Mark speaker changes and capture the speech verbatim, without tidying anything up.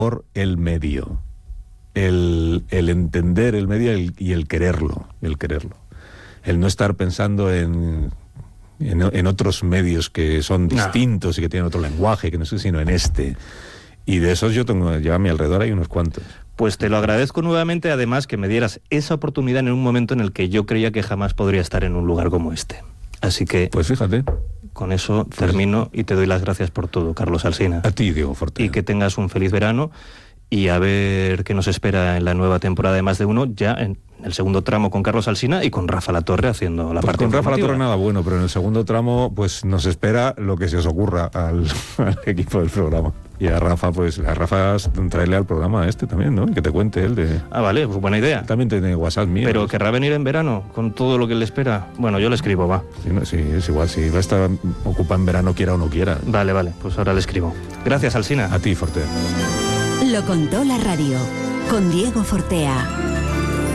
Speaker 1: por el medio. El, el entender el medio el, y el quererlo, el quererlo. El no estar pensando en, en, en otros medios que son distintos no. y que tienen otro lenguaje, que no sé, sino en este. Y de esos yo tengo, ya a mi alrededor hay unos cuantos.
Speaker 2: Pues te lo agradezco nuevamente, además que me dieras esa oportunidad en un momento en el que yo creía que jamás podría estar en un lugar como este. Así que...
Speaker 1: Pues fíjate.
Speaker 2: Con eso pues, termino y te doy las gracias por todo, Carlos Alsina.
Speaker 1: A ti, Diego Fortea.
Speaker 2: Y que tengas un feliz verano y a ver qué nos espera en la nueva temporada de Más de Uno, ya en el segundo tramo con Carlos Alsina y con Rafa Latorre haciendo la
Speaker 1: pues
Speaker 2: parte
Speaker 1: con Rafa
Speaker 2: informativa.
Speaker 1: Latorre nada bueno, pero en el segundo tramo pues nos espera lo que se os ocurra al, al equipo del programa. Y a Rafa, pues a Rafa traerle al programa este también, ¿no? Y que te cuente él de...
Speaker 2: Ah, vale, pues buena idea.
Speaker 1: También tiene WhatsApp mío.
Speaker 2: Pero querrá venir en verano, con todo lo que le espera. Bueno, yo le escribo, va.
Speaker 1: Sí, no, sí, es igual, si va a estar ocupado en verano, quiera o no quiera.
Speaker 2: Vale, vale, pues ahora le escribo. Gracias, Alsina.
Speaker 1: A ti, Fortea.
Speaker 3: Lo contó la radio, con Diego Fortea.